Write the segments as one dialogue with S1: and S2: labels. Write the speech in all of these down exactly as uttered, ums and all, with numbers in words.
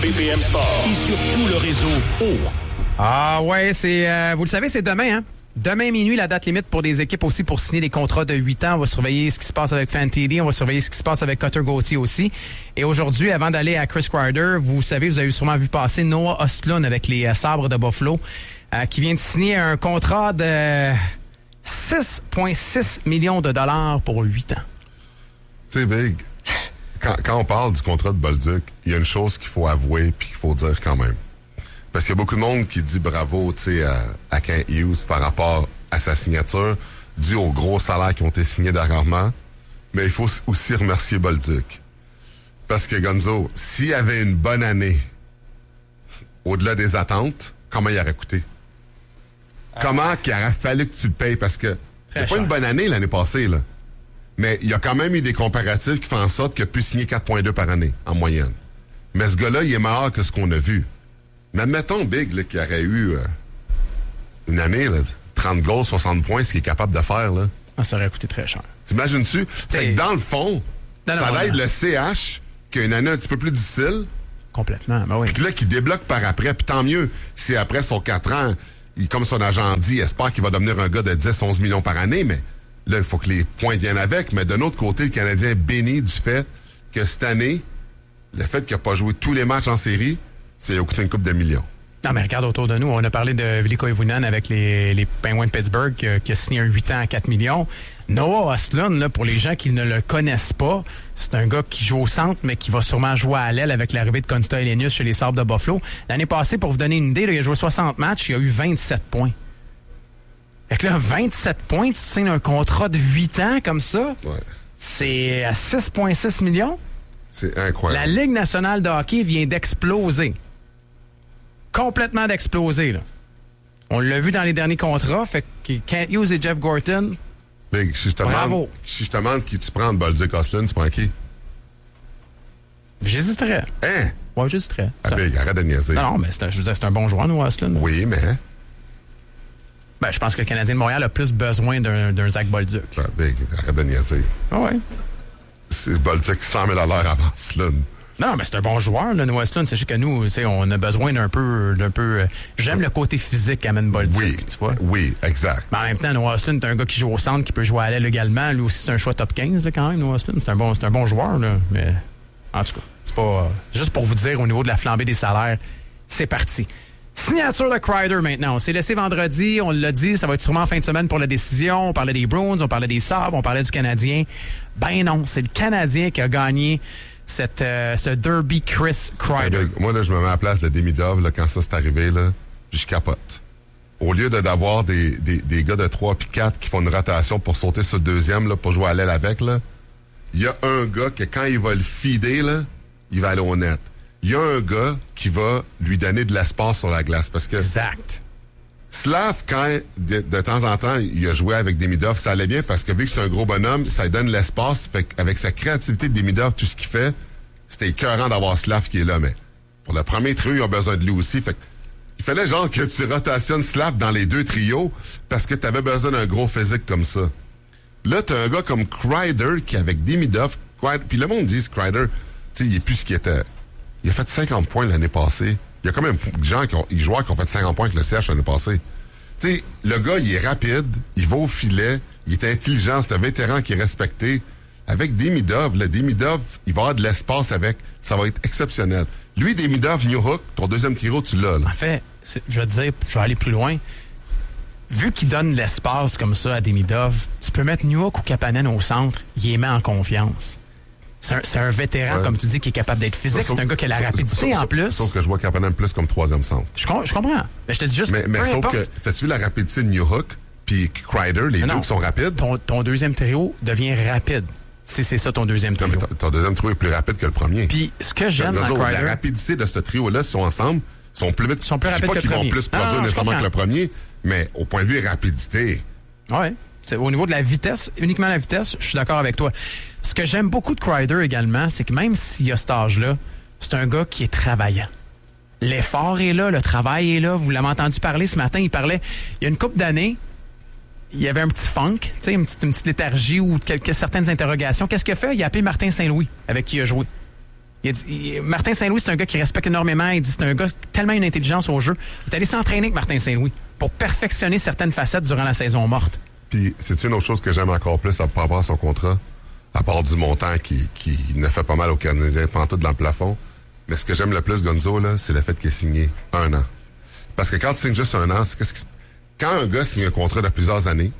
S1: B P M Sport et sur tout le réseau O.
S2: Ah ouais, c'est euh, vous le savez, c'est demain, hein? Demain minuit, la date limite pour des équipes aussi pour signer des contrats de huit ans. On va surveiller ce qui se passe avec Fantilli, on va surveiller ce qui se passe avec Cutter Gauthier aussi. Et aujourd'hui, avant d'aller à Chris Kreider, vous savez, vous avez sûrement vu passer Noah Ostlund avec les euh, Sabres de Buffalo, euh, qui vient de signer un contrat de six virgule six millions de dollars pour huit ans.
S3: Tu sais, Big, quand, quand on parle du contrat de Bolduc, il y a une chose qu'il faut avouer puis qu'il faut dire quand même. Parce qu'il y a beaucoup de monde qui dit bravo, tu sais, à, à Kent Hughes par rapport à sa signature, dû aux gros salaires qui ont été signés dernièrement. Mais il faut aussi remercier Bolduc. Parce que Gonzo, s'il y avait une bonne année au-delà des attentes, comment il aurait coûté? Ah. Comment qu'il aurait fallu que tu le payes? Parce que c'est pas une bonne année l'année passée, là. Mais il y a quand même eu des comparatifs qui font en sorte qu'il a pu signer quatre virgule deux par année, en moyenne. Mais ce gars-là, il est meilleur que ce qu'on a vu. Mais admettons, Big, là, qu'il aurait eu euh, une année, là, trente goals, soixante points, ce qu'il est capable de faire, là.
S2: Ah, ça aurait coûté très cher.
S3: T'imagines-tu? Fait que dans le fond, non, ça non, aide non. le C H, qui a une année un petit peu plus difficile.
S2: Complètement, ben oui.
S3: Puis là, qui débloque par après, puis tant mieux. Si après son quatre ans, il, comme son agent dit, espère qu'il va devenir un gars de dix à onze millions par année, mais là, il faut que les points viennent avec. Mais d'un autre côté, le Canadien est béni du fait que cette année, le fait qu'il n'a pas joué tous les matchs en série, c'est coûté une coupe de millions.
S2: Non, mais regarde autour de nous. On a parlé de Veliko Ivunen avec les, les Penguins de Pittsburgh qui a, qui a signé un huit ans à quatre millions. Noah Ostlund, là, pour les gens qui ne le connaissent pas, c'est un gars qui joue au centre, mais qui va sûrement jouer à l'aile avec l'arrivée de Konsta Helenius chez les Sabres de Buffalo. L'année passée, pour vous donner une idée, là, il a joué soixante matchs, il a eu vingt-sept points. Fait que là, vingt-sept points, tu signes un contrat de huit ans comme ça,
S3: ouais.
S2: C'est à six virgule six millions.
S3: C'est incroyable.
S2: La Ligue nationale de hockey vient d'exploser. Complètement d'exploser, là. On l'a vu dans les derniers contrats, fait que Kent Hughes et Jeff Gorton.
S3: Mais si je te
S2: bravo.
S3: demande, si je te demande qui tu prends de Bolduc Ostlund, tu prends qui?
S2: J'hésiterais.
S3: Hein?
S2: Ouais, j'hésiterais.
S3: Ah, ben, arrête de niaiser.
S2: Non, non, mais c'est un, je veux dire, c'est un bon joueur, Noah Ostlund.
S3: Oui, mais.
S2: Ben, je pense que le Canadien de Montréal a plus besoin d'un, d'un Zach Bolduc.
S3: Ben, ben, arrête de niaiser.
S2: Ah ouais.
S3: C'est Bolduc cent mille à l'heure avant Ostlund.
S2: Non, mais c'est un bon joueur, là, Noah Ostlund. C'est juste que nous, tu sais, on a besoin d'un peu, d'un peu. J'aime le côté physique qu'amène Bolduc,
S3: oui,
S2: tu vois.
S3: Oui, exact.
S2: Mais en même temps, Noah Ostlund, c'est un gars qui joue au centre, qui peut jouer à l'aile également. Lui aussi, c'est un choix top quinze, là, quand même, Noah Ostlund. C'est un bon, c'est un bon joueur, là. Mais en tout cas, c'est pas euh, juste pour vous dire au niveau de la flambée des salaires, c'est parti. Signature de Kreider maintenant. On s'est laissé vendredi, on l'a dit, ça va être sûrement en fin de semaine pour la décision. On parlait des Bruins, on parlait des Sabres, on parlait du Canadien. Ben non, c'est le Canadien qui a gagné cette, euh, ce derby Chris Kreider.
S3: Ben, moi, là, je me mets à la place de Demidov, là, quand ça s'est arrivé, là, je capote. Au lieu de, d'avoir des, des, des gars de trois puis quatre qui font une rotation pour sauter sur le deuxième, là, pour jouer à l'aile avec, là, il y a un gars que quand il va le feeder, là, il va aller au net. Il y a un gars qui va lui donner de l'espace sur la glace. Parce que
S2: exact.
S3: Slav, quand de, de temps en temps, il a joué avec Demidov, ça allait bien parce que vu que c'est un gros bonhomme, ça lui donne l'espace. Fait qu'avec sa créativité de Demidov, tout ce qu'il fait, c'était écœurant d'avoir Slav qui est là. Mais pour le premier trio, il a besoin de lui aussi. Fait il fallait genre que tu rotationnes Slav dans les deux trios parce que tu avais besoin d'un gros physique comme ça. Là, t'as un gars comme Kreider qui, avec Demidov, puis le monde dit Kreider, tu sais, il est plus ce qu'il était. Il a fait cinquante points l'année passée. Il y a quand même des gens qui ont, des joueurs qui ont fait cinquante points avec le C H l'année passée. Tu sais, le gars, il est rapide, il va au filet, il est intelligent, c'est un vétéran qui est respecté. Avec Demidov, le Demidov, il va avoir de l'espace avec. Ça va être exceptionnel. Lui, Demidov, Newhook, ton deuxième trio, tu l'as, là.
S2: En fait, c'est, je veux te dire, je vais aller plus loin. Vu qu'il donne l'espace comme ça à Demidov, tu peux mettre Newhook ou Kapanen au centre, il les met en confiance. C'est un, c'est un vétéran, ouais. Comme tu dis, qui est capable d'être physique. Sauf, c'est un gars qui a la sauf, rapidité
S3: sauf,
S2: en plus.
S3: Sauf que je vois Kapanen plus comme troisième centre.
S2: Je, com- je comprends. Mais je te dis juste...
S3: Mais, mais sauf importe. Que, t'as-tu vu la rapidité de Newhook puis Kreider, les non, deux
S2: non.
S3: qui sont rapides?
S2: Ton, ton deuxième trio devient rapide. Si c'est ça ton deuxième trio.
S3: Non, mais ton, ton deuxième trio est plus rapide que le premier.
S2: Puis ce que j'aime dans
S3: autres,
S2: Kreider...
S3: La rapidité de ce trio-là, s'ils sont ensemble, sont plus vite.
S2: Ils sont plus rapides
S3: que le premier. Je sais pas qu'ils vont plus produire
S2: ah,
S3: nécessairement que le premier, mais au point de vue rapidité...
S2: Ouais. C'est au niveau de la vitesse, uniquement la vitesse, je suis d'accord avec toi. Ce que j'aime beaucoup de Kreider également, c'est que même s'il y a cet âge-là, c'est un gars qui est travaillant. L'effort est là, le travail est là. Vous l'avez entendu parler ce matin, il parlait, il y a une couple d'années, il y avait un petit funk, tu sais, une petite, une petite léthargie ou quelques, certaines interrogations. Qu'est-ce qu'il a fait? Il a appelé Martin Saint-Louis, avec qui il a joué. Il a dit, il, Martin Saint-Louis, c'est un gars qui respecte énormément. Il dit c'est un gars tellement une intelligence au jeu. Il est allé s'entraîner avec Martin Saint-Louis pour perfectionner certaines facettes durant la saison morte.
S3: Puis, c'est une autre chose que j'aime encore plus par rapport à son contrat, à part du montant qui, qui ne fait pas mal aux Canadiens, pantoute dans le plafond. Mais ce que j'aime le plus, Gonzo, là, c'est le fait qu'il ait signé un an. Parce que quand tu signes juste un an, c'est qu'est-ce qui... quand un gars signe un contrat de plusieurs années,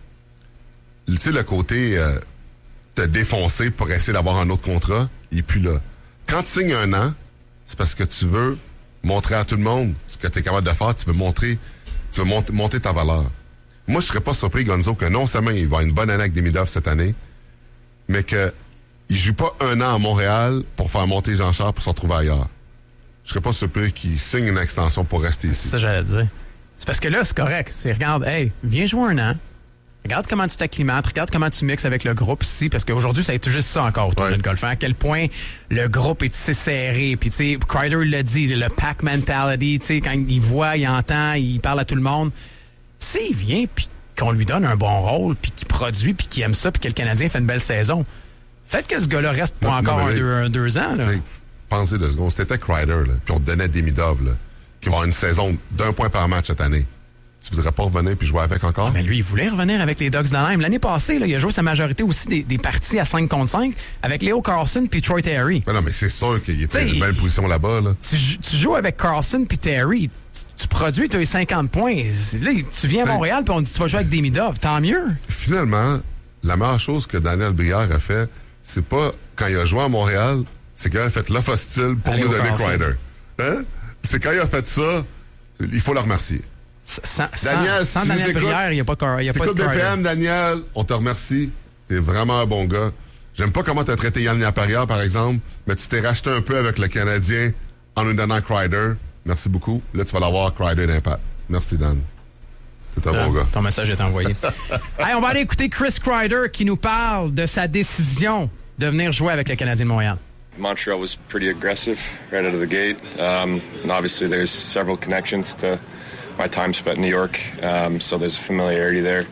S3: tu sais, le côté euh, te défoncer pour essayer d'avoir un autre contrat, il est plus là. Quand tu signes un an, c'est parce que tu veux montrer à tout le monde ce que tu es capable de faire, tu veux montrer, tu veux monter, monter ta valeur. Moi, je serais pas surpris, Gonzo, que non seulement il va avoir une bonne année avec Demidov cette année, mais que il joue pas un an à Montréal pour faire monter Jean-Charles pour se retrouver ailleurs. Je serais pas surpris qu'il signe une extension pour rester ici.
S2: C'est ça que j'allais dire. C'est parce que là, c'est correct. C'est, regarde, hey, viens jouer un an. Regarde comment tu t'acclimates, regarde comment tu mixes avec le groupe ici, parce qu'aujourd'hui, ça a été juste ça encore autour
S3: ouais.
S2: de golf. À quel point le groupe est si serré. Puis, tu sais, Kreider l'a dit, le pack mentality, tu sais, quand il voit, il entend, il parle à tout le monde. S'il vient, puis qu'on lui donne un bon rôle, puis qu'il produit, puis qu'il aime ça, puis que le Canadien fait une belle saison, peut-être que ce gars-là reste pour non, encore non, un, là, deux, un, deux ans. Là. Là,
S3: pensez deux secondes, c'était Kreider, là, puis on te donnait Demidov, là, qui va avoir une saison d'un point par match cette année. Tu voudrais pas revenir puis jouer avec encore?
S2: Ah, mais lui, il voulait revenir avec les Ducks d'Anaheim. L'année passée, là, il a joué sa majorité aussi des, des parties à cinq contre cinq avec Leo Carlson puis Troy Terry.
S3: Mais non, mais c'est sûr qu'il était dans une belle position là-bas. Là.
S2: Tu, tu joues avec Carlson puis Terry, tu, tu produis, tu as eu cinquante points. Là, tu viens à Montréal puis on dit tu vas jouer avec Demidov. Tant mieux.
S3: Finalement, la meilleure chose que Daniel Brière a fait, c'est pas quand il a joué à Montréal, c'est quand il a fait l'offre hostile pour nous donner Kreider. Hein? C'est quand il a fait ça, il faut le remercier.
S2: Sans,
S3: Daniel,
S2: sans,
S3: si
S2: sans Daniel
S3: écoutes,
S2: Brière, il n'y a pas, y a pas de
S3: B P M, Daniel, on te remercie. T'es vraiment un bon gars. J'aime pas comment t'as traité Yann Laperrière, par exemple, mais tu t'es racheté un peu avec le Canadien en nous donnant Kreider. Merci beaucoup. Là, tu vas l'avoir, Kreider d'Impact. Merci, Dan. C'est un euh, bon gars.
S2: Ton message est envoyé. Hey, on va aller écouter Chris Kreider qui nous parle de sa décision de venir jouer avec le Canadien de Montréal.
S4: Montreal was pretty aggressive right out of the gate. Um, and obviously, there's several connections to my time spent in New York, um, so there's a familiarity there.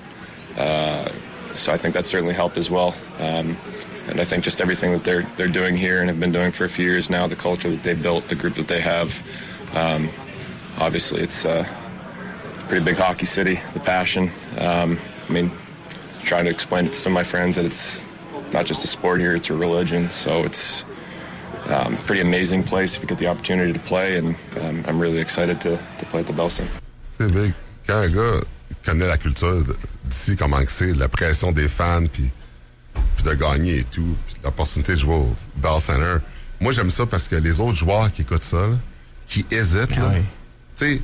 S4: Uh, so I think that certainly helped as well. Um, and I think just everything that they're they're doing here and have been doing for a few years now, the culture that they've built, the group that they have. Um, obviously, it's uh, a pretty big hockey city. The passion. Um, I mean, trying to explain it to some of my friends that it's not just a sport here; it's a religion. So it's um, a pretty amazing place if you get the opportunity to play, and um, I'm really excited to to play at the Bell Center.
S3: C'est big. Quand un gars connaît la culture d'ici, comment que c'est, la pression des fans, puis, puis de gagner et tout, puis l'opportunité de jouer au Bell Center. Moi, j'aime ça parce que les autres joueurs qui écoutent ça, là, qui hésitent, là, oui. Tu sais,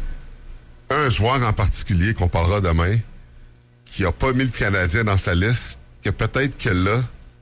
S3: un joueur en particulier qu'on parlera demain, qui a pas mis le Canadien dans sa liste, que peut-être que là,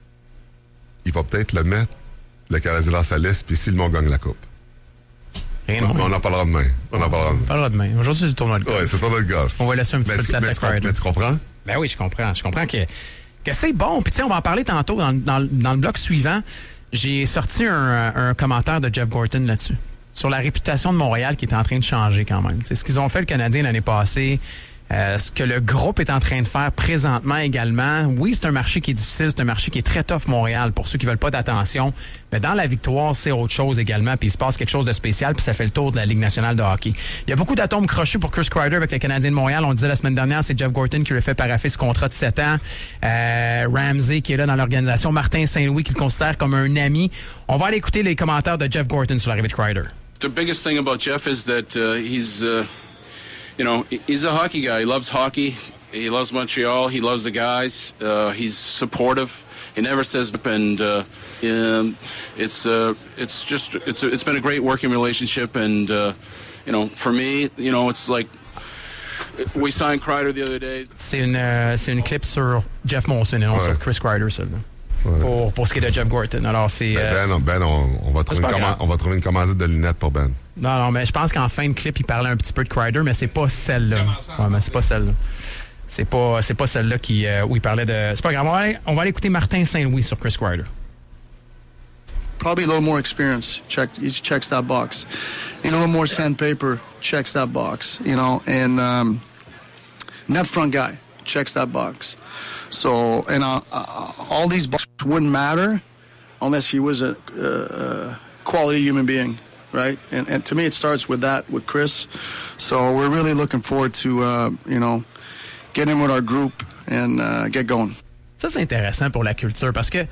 S3: il va peut-être le mettre, le Canadien dans sa liste, puis si le monde gagne la Coupe.
S2: Rien
S3: on, on en parlera demain. On en parlera demain.
S2: On parlera demain. Aujourd'hui, c'est le tournoi de golf.
S3: Oui, c'est le tournoi de golf.
S2: On va laisser un petit mais peu de place à Kreider.
S3: Mais tu comprends?
S2: Ben oui, je comprends. Je comprends que, que c'est bon. Puis tu sais, on va en parler tantôt dans, dans, dans le bloc suivant. J'ai sorti un, un commentaire de Jeff Gorton là-dessus. Sur la réputation de Montréal qui est en train de changer quand même. C'est ce qu'ils ont fait le Canadien l'année passée. Euh, ce que le groupe est en train de faire présentement également. Oui, c'est un marché qui est difficile, c'est un marché qui est très tough, Montréal, pour ceux qui veulent pas d'attention. Mais dans la victoire, c'est autre chose également. Puis il se passe quelque chose de spécial, puis ça fait le tour de la Ligue nationale de hockey. Il y a beaucoup d'atomes crochus pour Chris Kreider avec le Canadien de Montréal. On le disait la semaine dernière, c'est Jeff Gorton qui lui a fait paraffer ce contrat de sept ans. Euh, Ramsey qui est là dans l'organisation. Martin Saint-Louis qui le considère comme un ami. On va aller écouter les commentaires de Jeff Gorton sur l'arrivée de Kreider.
S5: The biggest thing about Jeff is that uh, he's... Uh... You know, he's a hockey guy. He loves hockey. He loves Montreal. He loves the guys. Uh, he's supportive. He never says, and uh, um, it's uh, it's just it's it's been a great working relationship. And uh, you know, for me, you know, it's like we signed Kreider the other day.
S2: C'est une euh, c'est une clip sur Jeff Molson et non ouais. sur Chris Kreider, ça. Ouais. Pour, pour ce qui est de Jeff Gorton. Alors, c'est.
S3: Ben, euh, ben, ben on, on, va trouver une comma- on va trouver une commandite de lunettes pour Ben.
S2: Non, non, mais je pense qu'en fin de clip, il parlait un petit peu de Kreider, mais c'est pas celle-là. Ouais, mais c'est pas celle-là. C'est pas, c'est pas celle-là qui, euh, où il parlait de. C'est pas grave. On va aller, on va aller écouter Martin Saint-Louis sur Chris Kreider.
S6: Probably a little more experience. Check, he checks that box. You know, a little more sandpaper. Checks that box. You know, and um, net front guy checks that box. So, and uh, uh, all these boxes wouldn't matter unless he was a, uh, quality human being, right? And, and to me, it starts with that, with Chris. So we're really looking forward to, uh, you know, get in with our group and uh, get going.
S2: Ça, c'est intéressant pour la culture parce que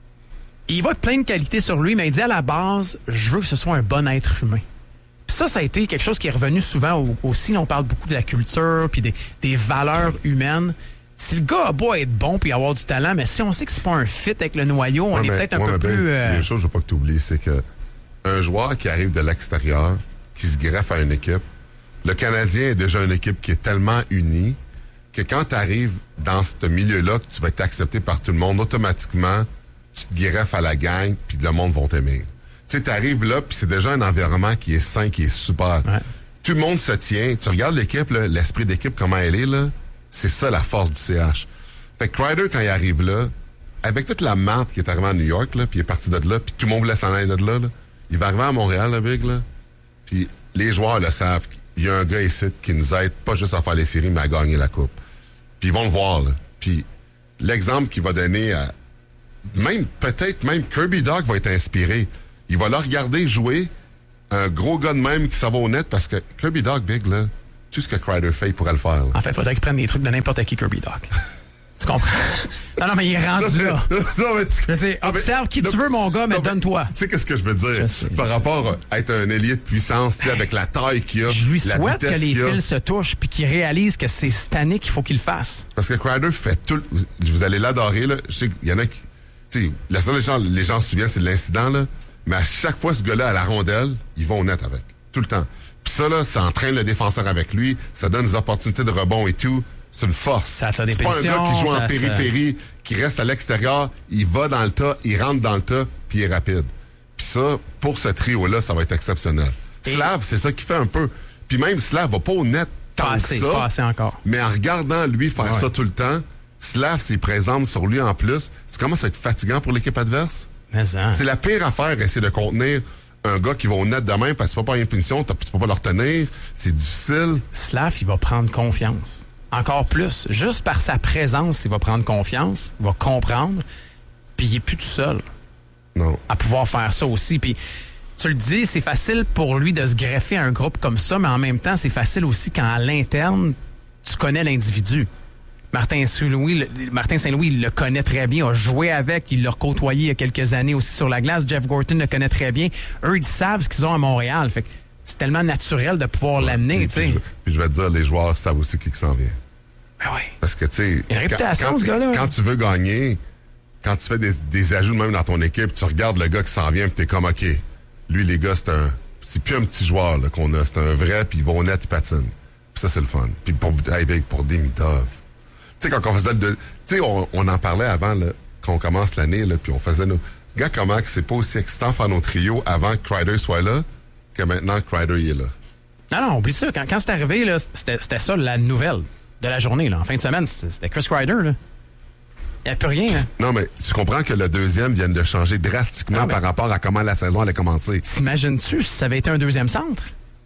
S2: il va être plein de qualités sur lui, mais il dit à la base, je veux que ce soit un bon être humain. Puis ça, ça a été quelque chose qui est revenu souvent aussi. Là, on parle beaucoup de la culture puis des, des valeurs humaines. Si le gars a beau être bon puis avoir du talent, mais si on sait que c'est pas un fit avec le noyau, on
S3: ouais,
S2: est
S3: mais,
S2: peut-être un
S3: ouais,
S2: peu
S3: mais
S2: plus...
S3: Ben,
S2: euh...
S3: il y a une chose, je veux pas que tu oublies, c'est que un joueur qui arrive de l'extérieur, qui se greffe à une équipe, le Canadien est déjà une équipe qui est tellement unie que quand tu arrives dans ce milieu-là, que tu vas être accepté par tout le monde, automatiquement, tu te greffes à la gang, puis le monde va t'aimer. Tu sais, tu arrives là, puis c'est déjà un environnement qui est sain, qui est super.
S2: Ouais.
S3: Tout le monde se tient. Tu regardes l'équipe, là, l'esprit d'équipe, comment elle est, là, c'est ça la force du C H. Fait que Kreider, quand il arrive là, avec toute la marde qui est arrivée à New York, là, puis il est parti de là, puis tout le monde voulait s'en aller de là, là, il va arriver à Montréal, le Big, là, puis les joueurs le savent. Il y a un gars ici qui nous aide pas juste à faire les séries, mais à gagner la coupe. Puis ils vont le voir, là. Puis l'exemple qu'il va donner à... Même, peut-être même Kirby Dach va être inspiré. Il va le regarder jouer, un gros gars de même qui s'en va au net, parce que Kirby Dach, Big, là, tout ce que Kreider fait, il pourrait le faire. Là.
S2: En fait, il faudrait qu'il prenne des trucs de n'importe qui Kirby Dach. Tu comprends? Non, non, mais il est rendu là.
S3: non, mais tu...
S2: Je veux dire, observe qui
S3: non,
S2: tu veux, mon gars, mais,
S3: mais
S2: donne-toi.
S3: Tu sais qu'est-ce que je veux dire?
S2: Je sais,
S3: Par
S2: je
S3: rapport sais. à être un ailier de puissance, tu sais, avec la taille qu'il a,
S2: Je lui
S3: la
S2: souhaite que les
S3: qu'il a.
S2: fils se touchent puis qu'il réalise que c'est cette année qu'il faut qu'il le fasse.
S3: Parce que Kreider fait tout... Vous, vous allez l'adorer, là. Je sais qu'il y en a qui... Tu sais, la seule chose les gens se souviennent, c'est de l'incident, là. Mais à chaque fois, ce gars-là, à la rondelle, ils vont au net avec. Tout le temps. Puis ça, là, ça entraîne le défenseur avec lui. Ça donne des opportunités de rebond et tout. C'est une force.
S2: Ça, ça
S3: c'est pas un gars qui joue
S2: ça,
S3: en périphérie, ça... qui reste à l'extérieur. Il va dans le tas, il rentre dans le tas, puis il est rapide. Puis ça, pour ce trio-là, ça va être exceptionnel. Et... Slav, c'est ça qui fait un peu. Puis même Slav va pas au net tant
S2: pas
S3: que
S2: assez,
S3: ça.
S2: Pas assez encore.
S3: Mais en regardant lui faire
S2: ouais.
S3: ça tout le temps, Slav s'est présente sur lui en plus. C'est comment ça va être fatigant pour l'équipe adverse?
S2: Mais ça...
S3: C'est la pire affaire, essayer de contenir un gars qui va au net demain parce que tu peux pas une punition, tu peux pas le retenir. C'est difficile.
S2: Slav, il va prendre confiance. Encore plus. Juste par sa présence, il va prendre confiance, il va comprendre, puis il est plus tout seul.
S3: Non.
S2: À pouvoir faire ça aussi. Puis tu le dis, c'est facile pour lui de se greffer à un groupe comme ça, mais en même temps, c'est facile aussi quand à l'interne, tu connais l'individu. Martin Saint-Louis, le, Martin Saint-Louis, il le connaît très bien, a joué avec, il l'a côtoyé il y a quelques années aussi sur la glace. Jeff Gorton le connaît très bien. Eux, ils savent ce qu'ils ont à Montréal. Fait que c'est tellement naturel de pouvoir ouais, l'amener, tu sais.
S3: Puis, puis je vais te dire, les joueurs savent aussi qui s'en vient.
S2: Ben oui.
S3: Parce que, tu sais...
S2: Il y a une réputation,
S3: quand,
S2: ce gars-là.
S3: Quand tu veux gagner, quand tu fais des, des ajouts même dans ton équipe, tu regardes le gars qui s'en vient, puis t'es comme, OK, lui, les gars, c'est un... C'est plus un petit joueur là, qu'on a, c'est un vrai, puis il va au net, il patine. Puis ça, c'est le fun. Puis pour, hey, pour Demidov... Tu sais, quand on faisait le... Tu sais, on, on en parlait avant, là, qu'on commence l'année, là, puis on faisait nos... Gars, comment que c'est pas aussi excitant faire nos trios avant que Kreider soit là, que maintenant que Kreider il est là.
S2: Non, non, oublie ça. Quand, quand c'est arrivé, là, c'était, c'était ça la nouvelle de la journée. Là. En fin de semaine, c'était, c'était Chris Kreider. Là. Il n'y a plus rien. Hein.
S3: Non, mais tu comprends que le deuxième vient de changer drastiquement non, par rapport à comment la saison allait commencer.
S2: T'imagines-tu si ça avait été un deuxième centre?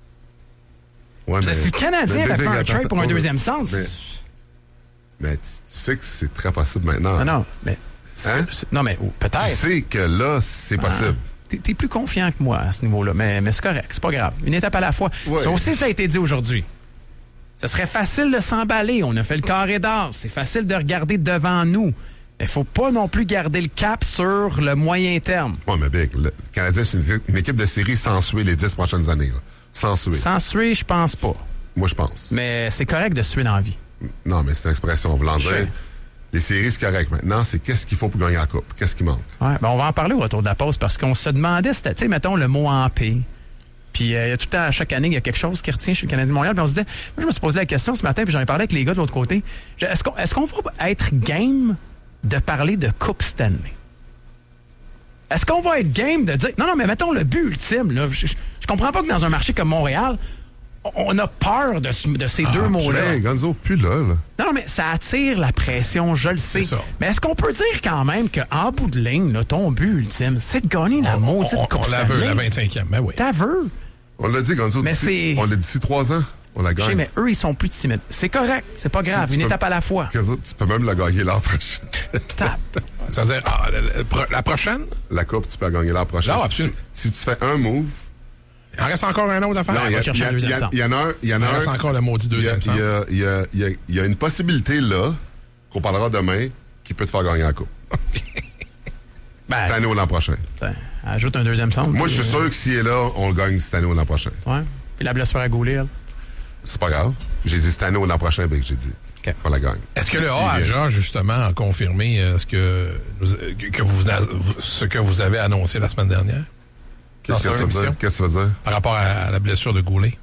S3: Ouais, mais...
S2: Si le Canadien avait fait un trade pour un deuxième centre...
S3: Mais, mais tu, tu sais que c'est très possible maintenant.
S2: Non, non, mais...
S3: Hein?
S2: Non, mais oh, peut-être.
S3: Tu sais que là, c'est possible.
S2: Ah. T'es, t'es plus confiant que moi à ce niveau-là, mais, mais c'est correct, c'est pas grave. Une étape à la fois.
S3: Ouais.
S2: Ça aussi, ça a été dit aujourd'hui. Ce serait facile de s'emballer. On a fait le carré d'or. C'est facile de regarder devant nous. Il faut pas non plus garder le cap sur le moyen terme.
S3: Oui, mais Big, le Canadien, c'est une, une équipe de série sans suer les dix prochaines années. Là. Sans suer.
S2: Sans suer, je pense pas.
S3: Moi, je pense.
S2: Mais c'est correct de suer dans la vie.
S3: Non, mais c'est une expression voulant dire. Les séries, c'est correct. Maintenant, c'est qu'est-ce qu'il faut pour gagner la coupe? Qu'est-ce qui manque?
S2: Ouais, ben on va en parler au retour de la pause parce qu'on se demandait, c'était, tu sais, mettons, le mot en paix. Puis, il euh, y a tout le temps, à chaque année, il y a quelque chose qui retient chez le Canadien de Montréal. Puis, on se disait, moi, je me suis posé la question ce matin, puis j'en ai parlé avec les gars de l'autre côté. Je, est-ce, qu'on, est-ce qu'on va être game de parler de Coupe Stanley? Est-ce qu'on va être game de dire, non, non, mais mettons le but ultime, là. Je, je, je comprends pas que dans un marché comme Montréal, on a peur de, de ces ah, deux mots-là.
S3: Hey, Gonzo, plus là, là.
S2: Non, non, mais ça attire la pression, je le sais. Mais est-ce qu'on peut dire quand même qu'en bout de ligne, là, ton but ultime, c'est de gagner la maudite Coupe
S7: On la veut, la vingt-cinquième, ben oui.
S2: T'as vu?
S3: On l'a dit, Gonzo,
S2: mais
S3: d'ici,
S2: c'est...
S3: on l'a dit d'ici trois ans. On la
S2: Je sais,
S3: gagne.
S2: mais eux, ils sont plus timides. C'est correct, c'est pas grave,
S3: Tu
S2: une
S3: peux-
S2: étape à la fois.
S3: Tu peux même la gagner l'an prochain.
S2: Tape.
S7: Ça veut dire, ah, la, la prochaine,
S3: La coupe, tu peux la gagner l'an prochain.
S7: Non,
S3: Si
S7: absolument.
S3: tu- Si, tu fais un move...
S7: il en reste encore un autre à faire.
S3: Non, il y, a-
S2: chercher
S3: il y a-
S2: un deuxième
S3: il y a-
S2: centre.
S3: il y en a un... Il y en
S7: Il
S3: a
S7: en reste
S3: un...
S7: encore le maudit
S3: Il y a,
S7: deuxième
S3: il y
S7: centre.
S3: a- il y a- il y a- il y a une possibilité là, qu'on parlera demain, qui peut te faire gagner la coupe.
S2: Ben,
S3: Cette année ou l'an prochain.
S2: ben, ajoute un deuxième centre.
S3: Moi, je suis
S2: puis,
S3: sûr que s'il est là, on le gagne cette année ou l'an prochain.
S2: euh, Ouais. Puis la blessure à Goulet, elle.
S3: C'est pas grave. J'ai dit cette année ou l'an prochain, ben, que j'ai dit.
S2: OK.
S3: On la gagne.
S7: Est-ce que le
S3: S'il
S7: A a
S3: vient.
S7: déjà, justement, a confirmé euh, ce que, nous- que vous, ce que vous avez annoncé la semaine dernière? Dans
S3: Qu'est-ce que
S7: son
S3: ça veut
S7: émission?
S3: dire? Qu'est-ce que ça veut dire?
S7: Par rapport à la blessure de Goulet?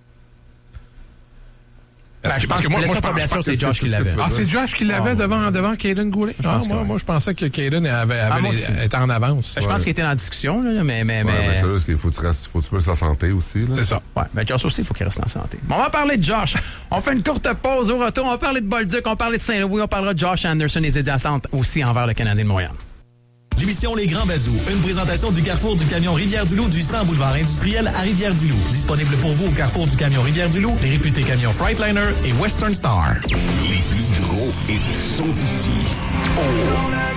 S2: Ben,
S7: Est-ce
S2: je pense que blessure par blessure, c'est Josh qui l'avait.
S7: Ah, c'est Josh qui l'avait
S2: Ah,
S7: devant, devant Caden Goulet? Ah,
S2: pense
S7: moi,
S2: que oui.
S7: moi, je pensais que Caden avait, avait
S2: Ah, moi
S7: les-
S2: aussi.
S7: était en avance.
S2: Ben, je pense qu'il était en discussion, là, mais. mais,
S3: Ouais,
S2: mais...
S3: mais c'est parce qu'il faut que tu restes, faut que tu peux sa santé aussi, là.
S7: C'est ça.
S2: Ouais, mais Josh aussi, il faut qu'il reste en santé. Bon, on va parler de Josh. On fait une courte pause au retour. On va parler de Bolduc, on va parler de Saint-Louis, on parlera de Josh Anderson et des adjacentes aussi envers le Canadien de Montréal.
S1: L'émission Les Grands Bazous, une présentation du Carrefour du Camion Rivière-du-Loup du cent boulevard industriel à Rivière-du-Loup. Disponible pour vous au Carrefour du Camion Rivière-du-Loup, les réputés camions Freightliner et Western Star.
S8: Les plus gros hits sont ici. Oh.